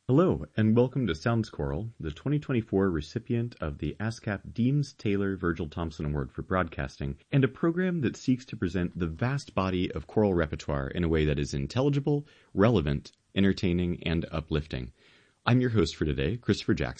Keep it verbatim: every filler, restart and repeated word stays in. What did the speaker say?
Hello, and welcome to Sounds Choral, the twenty twenty-four recipient of the ASCAP Deems Taylor Virgil Thompson Award for Broadcasting, and a program that seeks to present the vast body of choral repertoire in a way that is intelligible, relevant, entertaining, and uplifting. I'm your host for today, Christopher Jackson.